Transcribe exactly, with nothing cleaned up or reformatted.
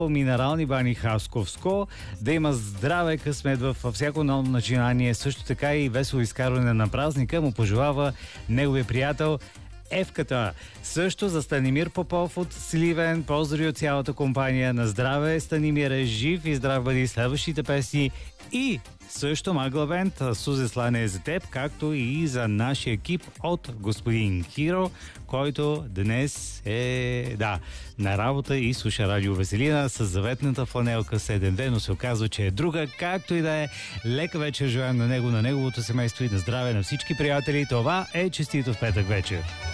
Минерални бани Хасковско, да има здраве късмет във всяко ново начинание, също така и весело изкарване на празника му пожелава неговия приятел Евката. Също за Станимир Попов от Сливен, поздрави от цялата компания. На здраве, Станимир, жив и здрав бъди, следващите песни и също Магла Бенд, Сузе Слане е за теб, както и за нашия екип от господин Киро, който днес е, да, на работа и слуша Радио Веселина с заветната фланелка седем две, но се оказва, че е друга, както и да е. Лека вечер желаем на него, на неговото семейство и на здраве на всички приятели. Това е честито в петък вечер.